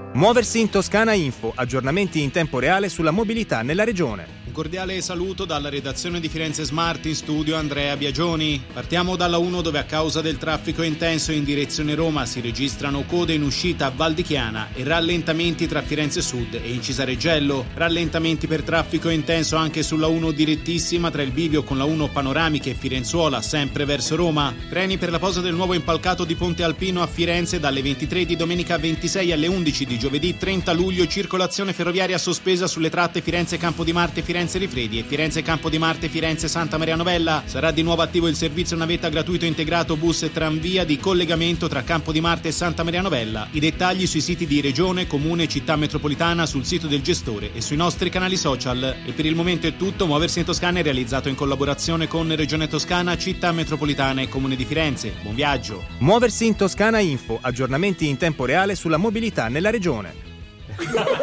Muoversi in Toscana Info, aggiornamenti in tempo reale sulla mobilità nella regione. Un cordiale saluto dalla redazione di Firenze Smart, in studio Andrea Biagioni. Partiamo dalla 1, dove a causa del traffico intenso in direzione Roma si registrano code in uscita a Val di Chiana e rallentamenti tra Firenze Sud e in Cisareggello. Rallentamenti per traffico intenso anche sulla 1 direttissima tra il bivio con la 1 Panoramiche e Firenzuola, sempre verso Roma. Treni per la posa del nuovo impalcato di Ponte Alpino a Firenze dalle 23 di domenica 26 alle 11 di giovedì 30 luglio. Circolazione ferroviaria sospesa sulle tratte Firenze Campo di Marte, Firenze Rifredi e Firenze Campo di Marte, Firenze Santa Maria Novella. Sarà di nuovo attivo il servizio navetta gratuito integrato bus e tranvia di collegamento tra Campo di Marte e Santa Maria Novella. I dettagli sui siti di Regione, Comune e Città Metropolitana, sul sito del gestore e sui nostri canali social. E per il momento è tutto. Muoversi in Toscana è realizzato in collaborazione con Regione Toscana, Città Metropolitana e Comune di Firenze. Buon viaggio. Muoversi in Toscana Info, aggiornamenti in tempo reale sulla mobilità nella regione.